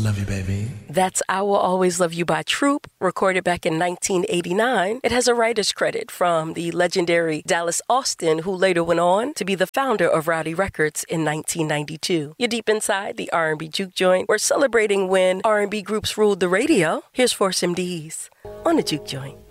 love you, baby. That's I Will Always Love You by Troop, recorded back in 1989. It has a writer's credit from the legendary Dallas Austin, who later went on to be the founder of Rowdy Records in 1992. You're deep inside the R&B Juke Joint. We're celebrating when R&B groups ruled the radio. Here's Force MDs on the Juke Joint.